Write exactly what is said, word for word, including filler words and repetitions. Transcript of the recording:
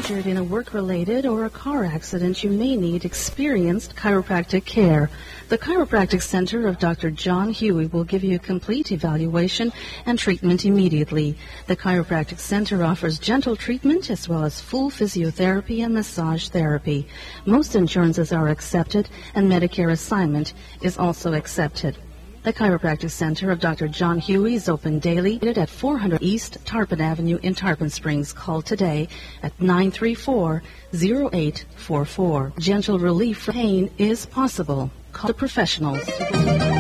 injured in a work-related or a car accident, you may need experienced chiropractic care. The Chiropractic Center of Doctor John Huey will give you a complete evaluation and treatment immediately. The Chiropractic Center offers gentle treatment as well as full physiotherapy and massage therapy. Most insurances are accepted, and Medicare assignment is also accepted. The Chiropractic Center of Doctor John Huey is open daily at four hundred East Tarpon Avenue in Tarpon Springs. Call today at nine three four, zero eight four four. Gentle relief from pain is possible. Call the professionals.